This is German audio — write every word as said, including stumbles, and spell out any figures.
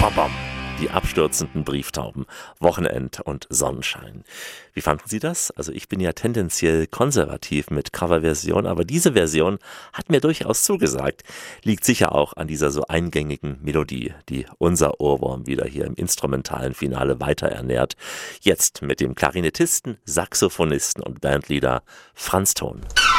Bam, bam. Die abstürzenden Brieftauben, Wochenend und Sonnenschein. Wie fanden Sie das? Also ich bin ja tendenziell konservativ mit Coverversion, aber diese Version hat mir durchaus zugesagt. Liegt sicher auch an dieser so eingängigen Melodie, die unser Ohrwurm wieder hier im instrumentalen Finale weiter ernährt. Jetzt mit dem Klarinettisten, Saxophonisten und Bandleader Franz Thon.